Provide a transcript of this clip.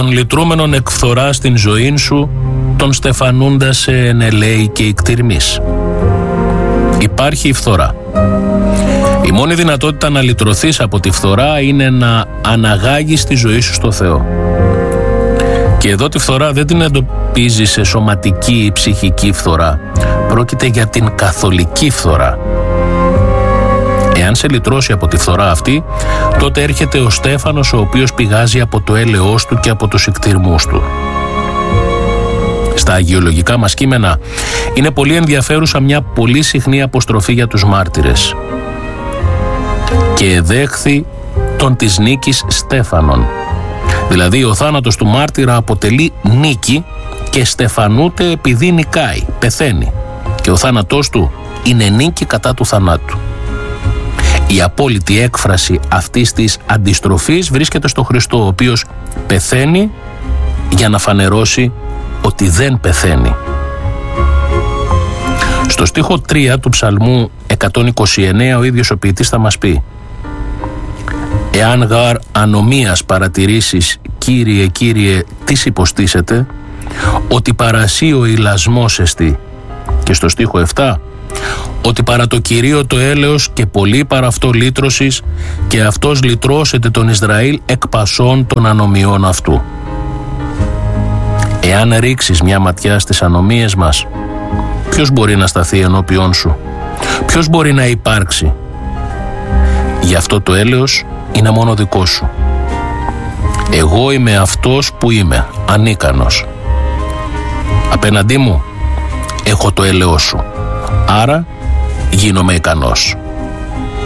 των λυτρούμενων εκφθορά στην ζωή σου, τον στεφανούντας σε ενελέη και ικτηρμής. Υπάρχει η φθορά. Η μόνη δυνατότητα να λυτρωθείς από τη φθορά είναι να αναγάγεις τη ζωή σου στο Θεό. Και εδώ τη φθορά δεν την εντοπίζεις σε σωματική ή ψυχική φθορά. Πρόκειται για την καθολική φθορά. Εάν σε λυτρώσει από τη φθορά αυτή, τότε έρχεται ο Στέφανος, ο οποίος πηγάζει από το έλεος του και από τους ικτηρμούς του. Στα αγιολογικά μας κείμενα είναι πολύ ενδιαφέρουσα μια πολύ συχνή αποστροφή για τους μάρτυρες. «Και εδέχθη τον της νίκης Στέφανον». Δηλαδή ο θάνατος του μάρτυρα αποτελεί νίκη και στεφανούται επειδή νικάει, πεθαίνει. Και ο θάνατός του είναι νίκη κατά του θανάτου. Η απόλυτη έκφραση αυτής της αντιστροφής βρίσκεται στο Χριστό, ο οποίος πεθαίνει για να φανερώσει ότι δεν πεθαίνει. Στο στίχο 3 του ψαλμού 129 ο ίδιος ο ποιητής θα μας πει: «Εάν γάρ ανομίας παρατηρήσεις, Κύριε, Κύριε, τις υποστήσετε, ότι παρασύ ο ηλασμός εστι». Και στο στίχο 7: «Ότι παρά το Κυρίο το έλεος και πολύ παρά αυτό λύτρωσης, και αυτός λυτρώσεται τον Ισραήλ εκ πασών των ανομιών αυτού». Εάν ρίξεις μια ματιά στις ανομίες μας, ποιος μπορεί να σταθεί ενώπιόν σου? Ποιος μπορεί να υπάρξει? Γι' αυτό το έλεος είναι μόνο δικό σου. Εγώ είμαι αυτός που είμαι, ανίκανος. Απέναντί μου έχω το έλεος σου, άρα γίνομαι ικανός.